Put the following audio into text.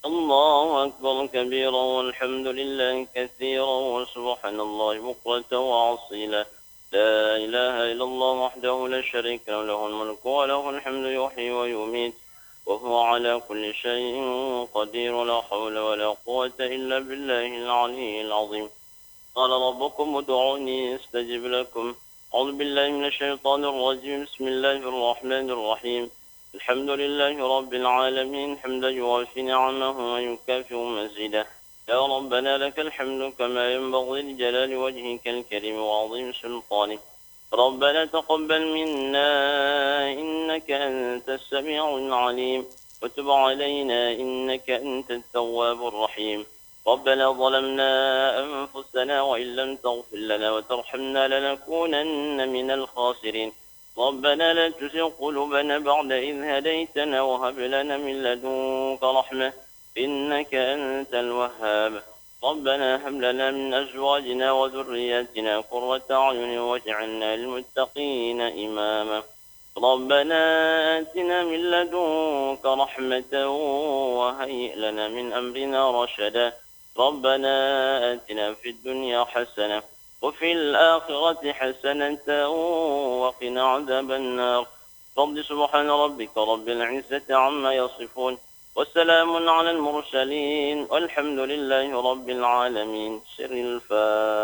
الله أكبر كبيرا والحمد لله كثيرا وسبحان الله بكرة وأصيلا. لا إله إلا الله وحده لا شريك له، له الملك وله الحمد يحيي ويميت وهو على كل شيء قدير. لا حول ولا قوة إلا بالله العلي العظيم. قال ربكم ادعوني استجب لكم. أعوذ بالله من الشيطان الرجيم. بسم الله الرحمن الرحيم. الحمد لله رب العالمين حمدا يوافي نعمه ويكافئ مزيده. يا ربنا لك الحمد كما ينبغي لجلال وجهك الكريم وعظيم سلطانك. ربنا تقبل منا إنك أنت السميع العليم وتب علينا إنك أنت التواب الرحيم. ربنا ظلمنا أنفسنا وإن لم تغفر لنا وترحمنا لنكونن من الخاسرين. ربنا لا تزغ قلوبنا بعد إذ هديتنا وهب لنا من لدنك رحمة إنك أنت الوهاب. ربنا هب لنا من أزواجنا وذرياتنا قرة أعين واجعلنا للمتقين إماما. ربنا آتنا من لدنك رحمة وهيئ لنا من أمرنا رشدا. ربنا آتنا في الدنيا حسنة وفي الآخرة حسنة وقنا عذاب النار. رب سبحان ربك رب العزة عما يصفون وسلام على المرسلين والحمد لله رب العالمين. سر الفاتحة.